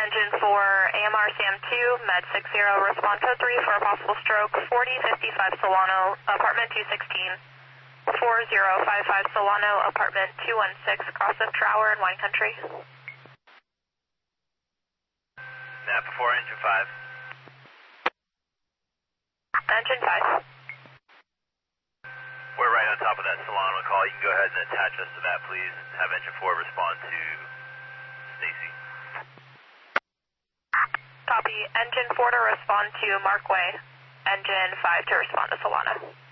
Engine 4, AMR SAM2, Med 60, respond code 3 for a possible stroke, 4055 Solano, apartment 216, 4055 Solano, apartment 216, cross of Trower in Wine Country. Napa 4, Engine 5. Engine 5. We're right on top of that Solano call. You can go ahead and attach us to that, please. Have Engine 4 respond to Stacy. Copy. Engine 4 to respond to Markway. Engine 5 to respond to Solano.